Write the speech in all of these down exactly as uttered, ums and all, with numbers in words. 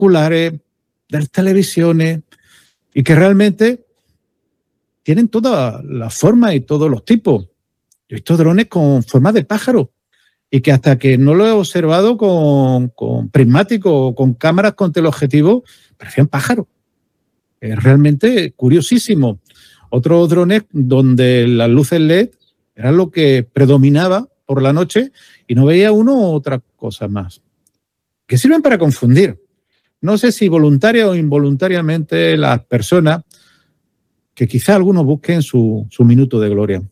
binoculares, de las televisiones, y que realmente tienen todas las formas y todos los tipos. Yo he visto drones con forma de pájaro y que hasta que no lo he observado con, con prismático o con cámaras con teleobjetivo, parecían pájaros. Es realmente curiosísimo. Otros drones donde las luces L E D eran lo que predominaba por la noche y no veía uno otra cosa más. Que sirven para confundir. No sé si voluntaria o involuntariamente las personas que quizá algunos busquen su, su minuto de gloria.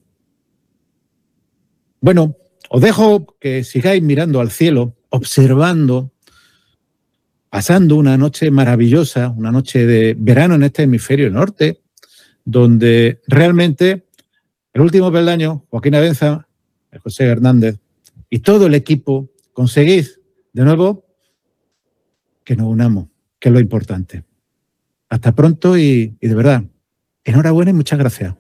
Bueno, os dejo que sigáis mirando al cielo, observando, pasando una noche maravillosa, una noche de verano en este hemisferio norte, donde realmente el último peldaño, Joaquín Abenza, José Hernández y todo el equipo conseguís de nuevo que nos unamos, que es lo importante. Hasta pronto y, y de verdad, enhorabuena y muchas gracias.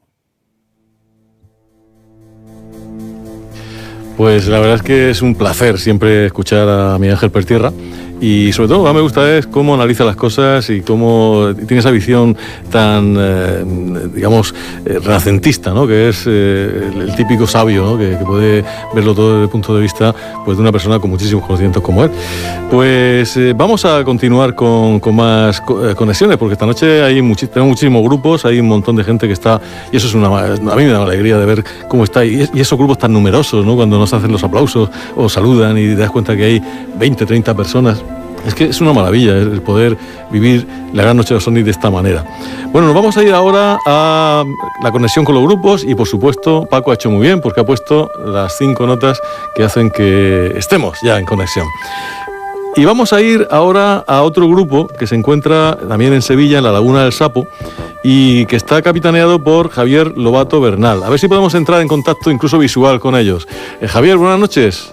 Pues la verdad es que es un placer siempre escuchar a Miguel Ángel Pertierra. Y sobre todo lo que me gusta es cómo analiza las cosas y cómo tiene esa visión tan, eh, digamos, eh, renacentista, ¿no? Que es eh, el, el típico sabio, ¿no? Que, que puede verlo todo desde el punto de vista, pues, de una persona con muchísimos conocimientos como él. Pues eh, vamos a continuar con, con más co- eh, conexiones, porque esta noche hay muchi- tenemos muchísimos grupos, hay un montón de gente que está, y eso es una, a mí me da una alegría de ver cómo está, y, y esos grupos tan numerosos, ¿no? Cuando nos hacen los aplausos o saludan y te das cuenta que hay veinte, treinta personas. Es que es una maravilla el poder vivir la gran noche de los ovnis de esta manera. Bueno, nos vamos a ir ahora a la conexión con los grupos y, por supuesto, Paco ha hecho muy bien porque ha puesto las cinco notas que hacen que estemos ya en conexión. Y vamos a ir ahora a otro grupo que se encuentra también en Sevilla, en la Laguna del Sapo, y que está capitaneado por Javier Lobato Bernal. A ver si podemos entrar en contacto incluso visual con ellos. Eh, Javier, buenas noches.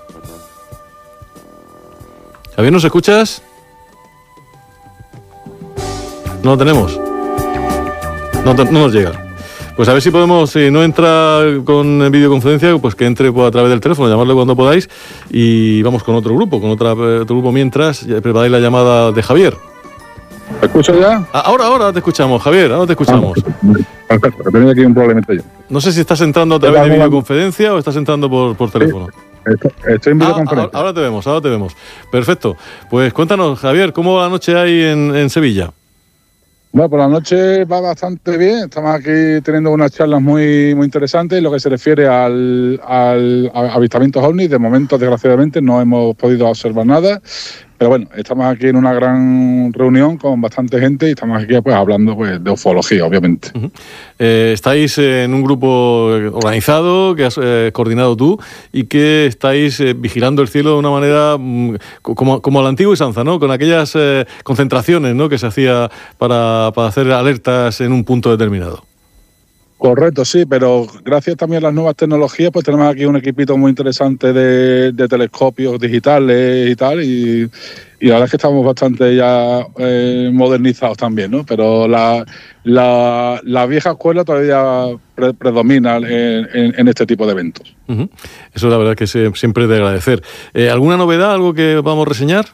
Javier, ¿nos escuchas? No lo tenemos. No, no nos llega. Pues a ver si podemos, si no entra con videoconferencia, pues que entre pues, a través del teléfono, llamarle cuando podáis y vamos con otro grupo, con otra, otro grupo mientras preparáis la llamada de Javier. ¿Me escuchas ya? Ah, ahora, ahora te escuchamos, Javier, ahora te escuchamos. Perfecto, he tenido aquí un problemita yo. No sé si estás entrando a través de videoconferencia o estás entrando por, por teléfono. Sí. Estoy en videoconferencia. Ah, ahora te vemos, ahora te vemos. Perfecto. Pues cuéntanos, Javier, ¿cómo va la noche ahí en, en Sevilla? Bueno, por la noche va bastante bien. Estamos aquí teniendo unas charlas muy, muy interesantes en lo que se refiere al, al a avistamientos ovnis. De momento, desgraciadamente, no hemos podido observar nada. Pero bueno, estamos aquí en una gran reunión con bastante gente y estamos aquí pues hablando pues, de ufología, obviamente. Uh-huh. Eh, estáis en un grupo organizado que has eh, coordinado tú y que estáis eh, vigilando el cielo de una manera mm, como, como a la antigua usanza, ¿no? Con aquellas eh, concentraciones, ¿no? Que se hacía para, para hacer alertas en un punto determinado. Correcto, sí, pero gracias también a las nuevas tecnologías, pues tenemos aquí un equipito muy interesante de, de telescopios digitales y tal, y, y la verdad es que estamos bastante ya eh, modernizados también, ¿no? Pero la, la, la vieja escuela todavía pre, predomina en, en, en este tipo de eventos. Uh-huh. Eso la verdad que es siempre de agradecer. Eh, ¿Alguna novedad, algo que vamos a reseñar?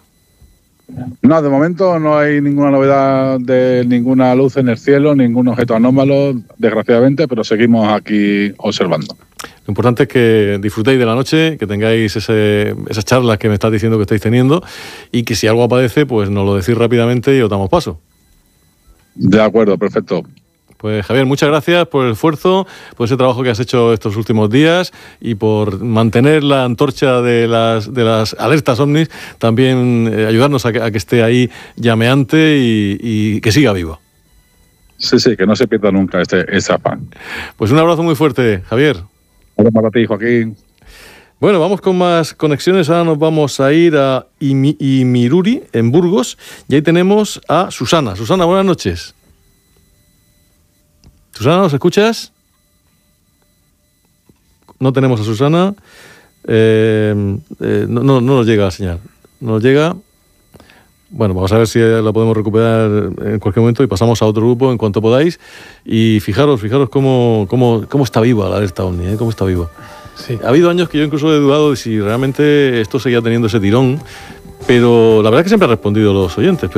No, de momento no hay ninguna novedad de ninguna luz en el cielo, ningún objeto anómalo, desgraciadamente, pero seguimos aquí observando. Lo importante es que disfrutéis de la noche, que tengáis ese, esas charlas que me estás diciendo que estáis teniendo y que si algo aparece, pues nos lo decís rápidamente y os damos paso. De acuerdo, perfecto. Pues Javier, muchas gracias por el esfuerzo, por ese trabajo que has hecho estos últimos días y por mantener la antorcha de las, de las alertas ovnis, también eh, ayudarnos a que, a que esté ahí llameante y, y que siga vivo. Sí, sí, que no se pierda nunca este, ese afán. Pues un abrazo muy fuerte, Javier. Un abrazo para ti, Joaquín. Bueno, vamos con más conexiones. Ahora nos vamos a ir a Imi, Imiruri, en Burgos, y ahí tenemos a Susana. Susana, buenas noches. Susana, ¿nos escuchas? No tenemos a Susana. Eh, eh, no, no, no nos llega la señal. No nos llega. Bueno, vamos a ver si la podemos recuperar en cualquier momento y pasamos a otro grupo en cuanto podáis. Y fijaros, fijaros cómo, cómo, cómo está viva la alerta OVNI, ¿eh? Cómo está viva. Sí. Ha habido años que yo incluso he dudado de si realmente esto seguía teniendo ese tirón, pero la verdad es que siempre ha respondido los oyentes.